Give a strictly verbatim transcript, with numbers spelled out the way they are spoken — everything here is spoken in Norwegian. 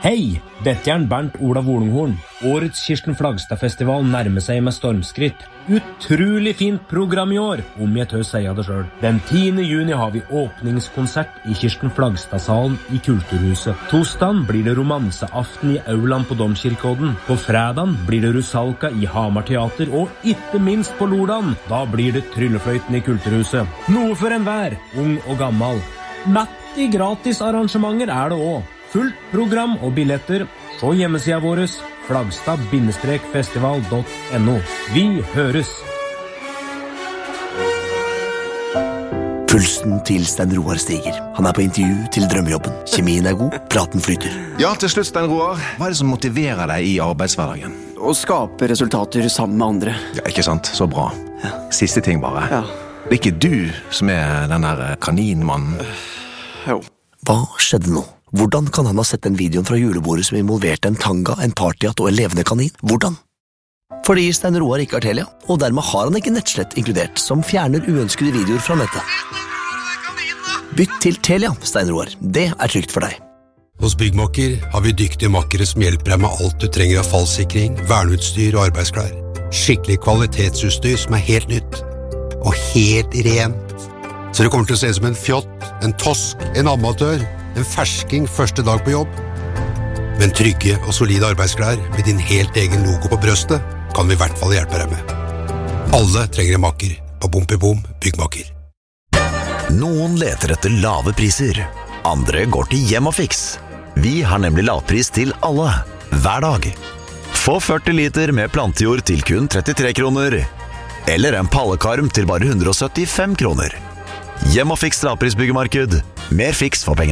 Hei, dette er Bernt Olav Olunghorn. Årets Kirsten Flagstad-festival nærmer seg med stormskritt. Utrolig fint program i år, om jeg tør si det selv. Den tiende juni har vi åpningskonsert i Kirsten Flagstad-salen i Kulturhuset. Tosdagen blir det romanseaften i Auland på Domkirkeodden. På fredagen blir det Rusalka i Hamar Teater, og ikke minst på lørdagen, da blir det Tryllefløyten i Kulturhuset. Noe for enhver, ung og gammel. Natt i gratis arrangementer er det også. Fullt program og billetter, så hjemmesida vår flagstad festival punktum no. Vi høres! Pulsen til Stein Roar stiger. Han er på intervju til drømmejobben. Kjemien er god, praten flyter. Ja, til slutt, Stein Roar. Hva er det som motiverer deg i arbeidshverdagen? Å skape resultater sammen med andre. Ja, ikke sant? Så bra. Ja. Siste ting bare. Ja. Det er ikke du som er den der kaninmannen. Jo. Hva skjedde nå? Hvordan kan han ha sett den videoen fra julebordet som involverte en tanga, en partyhatt og en levende kanin? Hvordan? Fordi Stein Roar ikke har Telia, og dermed har han ikke nettslett inkludert, som fjerner uønskede videoer fra nettet. Bytt til Telia, Stein Roar. Det er trygt for deg. Hos Byggmakker har vi dyktige makkere som hjelper deg med alt du trenger av fallsikring, verneutstyr og arbeidsklær. Skikkelig kvalitetsutstyr som er helt nytt. Og helt rent. Så det kommer til å se ut som en fjott, en tosk, en amatør, en fersking første dag på jobb. Men trygge og solide arbeidsklær med din helt egen logo på brøstet kan vi i hvert fall hjelpe deg med. Alle trenger en makker på Bompibom Byggmakker. Noen leter etter lave priser. Andre går til Hjemmafix. Vi har nemlig lavpris til alle, hver dag. Få førti liter med plantejord til kun trettitre kroner. Eller en pallekarm til bare hundre og syttifem kroner. Hjemmafix lavprisbyggemarked. Mer fiks for pengene.